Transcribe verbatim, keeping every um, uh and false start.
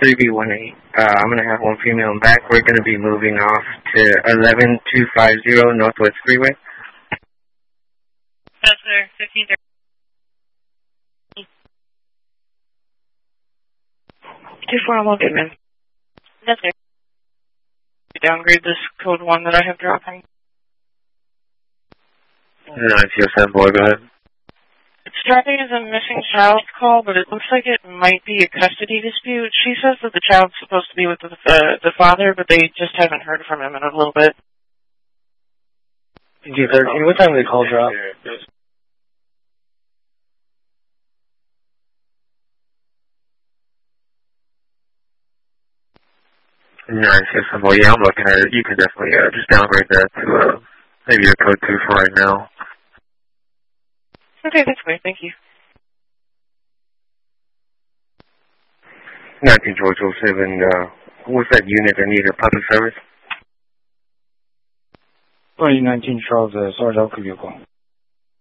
three B one eight. Uh, I'm going to have one female in back. We're going to be moving off to eleven two five zero Northwest Freeway. That's there, fifteen thirty. two four, I'm okay, man. That's there. Downgrade this code one that I have dropping. nine zero seven, boy, go ahead. It's dropping as a missing child call, but it looks like it might be a custody dispute. She says that the child's supposed to be with the, uh, the father, but they just haven't heard from him in a little bit. G thirteen, what time did the call drop? nine six seven, boy, yeah, I'm looking at it. You can definitely uh, just downgrade that to uh, maybe your code two for right now. Okay, that's great. Thank you. nineteen George oh seven, uh, what's that unit that needed public service? twenty nineteen Charles, uh, Sarge Alka vehicle.